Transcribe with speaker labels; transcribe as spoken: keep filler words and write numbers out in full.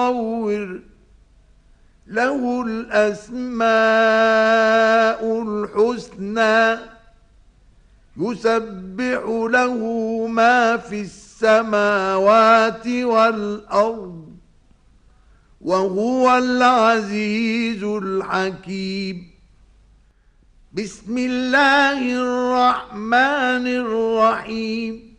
Speaker 1: المصور له الأسماء الحسنى يسبح له ما في السماوات والأرض وهو العزيز الحكيم. بسم الله الرحمن الرحيم.